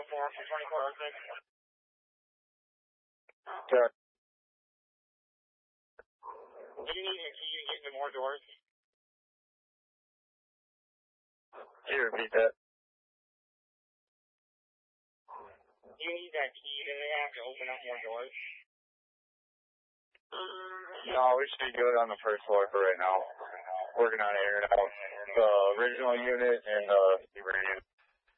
Sure. Do you need a key to get into more doors? Can you repeat that? Do you need that key that they have to open up more doors? No, we should be good on the first floor for right now. Working on airing out the original unit and the radio.